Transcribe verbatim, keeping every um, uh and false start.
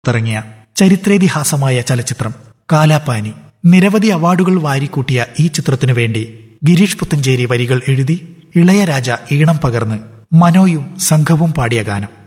ഇറങ്ങിയ ചരിത്രേതിഹാസമായ ചലച്ചിത്രം കാലാപാനി. നിരവധി അവാർഡുകൾ വാരിക്കൂട്ടിയ ഈ ചിത്രത്തിനു വേണ്ടി ഗിരീഷ് പുത്തഞ്ചേരി വരികൾ എഴുതി ഇളയരാജ ഈണം പകർന്ന് മനോയും സംഘവും പാടിയ ഗാനം.